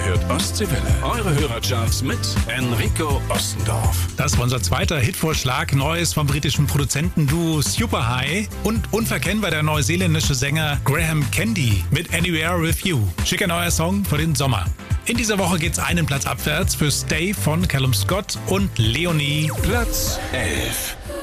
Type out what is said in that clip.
hört Ostseewelle. Eure Hörercharts mit Enrico Ostendorf. Das war unser zweiter Hitvorschlag. Neues vom britischen Produzentenduo Superhigh und unverkennbar der neuseeländische Sänger Graham Candy mit Anywhere With You. Schicker neuer Song für den Sommer. In dieser Woche geht's einen Platz abwärts für Stay von Callum Scott und Leonie. Platz 11.